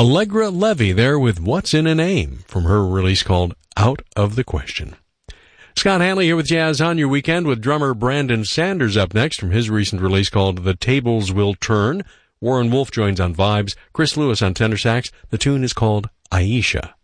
Allegra Levy there with What's in a Name from her release called Out of the Question. Scott Hanley here with Jazz on Your Weekend with drummer Brandon Sanders up next from his recent release called The Tables Will Turn. Warren Wolf joins on vibes, Chris Lewis on tenor sax. The tune is called Aisha.